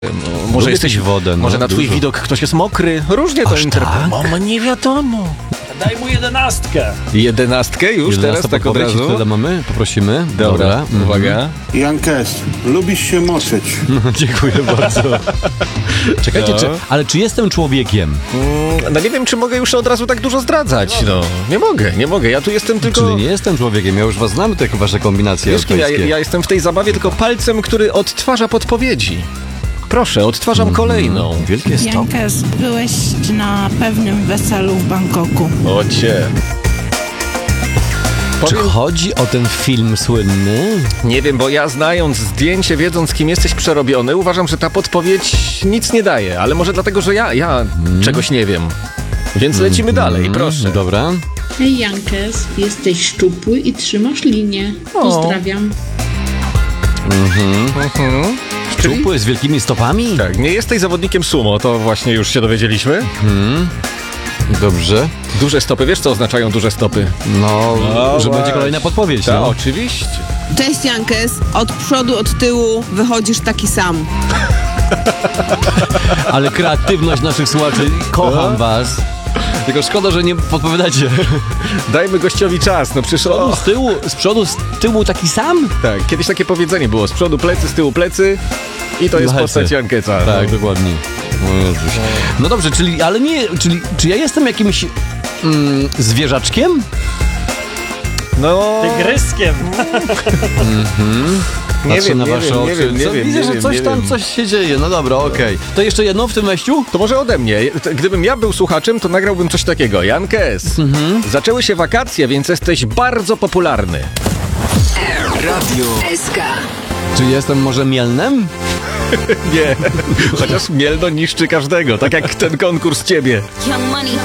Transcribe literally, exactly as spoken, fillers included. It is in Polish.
No, może jesteś wodę. No, może na twój dużo. widok ktoś jest mokry. Różnie to Aż interpretuje. tak? Mama, nie wiadomo. Daj mu jedenastkę. Jedenastkę już teraz tak od razu? Wtedy mamy? Poprosimy. Dobra, Dobra. Mhm. uwaga. Jankes, lubisz się moczyć. No, dziękuję bardzo. Czekajcie, No. czy, ale czy jestem człowiekiem? Mm, no nie wiem, czy mogę już od razu tak dużo zdradzać. No, nie mogę, nie mogę. Ja tu jestem tylko... Czyli nie jestem człowiekiem, ja już was znam, te wasze kombinacje Wiesz, kim ja, europejskie. ja jestem w tej zabawie tylko palcem, który odtwarza podpowiedzi. Proszę, odtwarzam kolejną. Wielkie stopy. Jankes, byłeś na pewnym weselu w Bangkoku. O cię. Czy Powiem, chodzi o ten film słynny? nie wiem, bo ja znając zdjęcie, wiedząc kim jesteś przerobiony, uważam, że ta podpowiedź nic nie daje. Ale może dlatego, że ja, ja czegoś nie wiem. Więc lecimy dalej, proszę. Mm, dobra. Hej Jankes, jesteś szczupły i trzymasz linię. Pozdrawiam. Mhm. Czyli- Czupły z wielkimi stopami? Tak, nie jesteś zawodnikiem sumo, to właśnie już się dowiedzieliśmy. Dobrze. Duże stopy, wiesz co oznaczają duże stopy? No, No że będzie właśnie. kolejna podpowiedź, Tak, no. oczywiście. Cześć Jankes, od przodu, od tyłu wychodzisz taki sam. Ale kreatywność naszych słuchaczy, kocham was. Tylko szkoda, że nie podpowiadacie. Dajmy gościowi czas, no przecież... O, Z tyłu, z przodu, z tyłu taki sam? tak, kiedyś takie powiedzenie było, z przodu plecy, z tyłu plecy i to jest Lecę. postać Jankesa. Tak, no. dokładnie. O Jezuś. No dobrze, czyli, ale nie, czyli, czy ja jestem jakimś mm, zwierzaczkiem? No, Tygryskiem. nie Patrzę wiem, na nie wasze wiem, oczy. nie wiem, nie Co, wiem, widzę, nie że wiem, coś nie tam, wiem. coś się dzieje. No dobra, okej. To jeszcze jedno w tym wejściu? To może ode mnie. T- Gdybym ja był słuchaczem, to nagrałbym coś takiego. Jankes, Mhm. zaczęły się wakacje, więc jesteś bardzo popularny. Radio S K. Czy jestem może mielnem? Nie, chociaż Mielno niszczy każdego, tak jak ten konkurs ciebie. Young Money.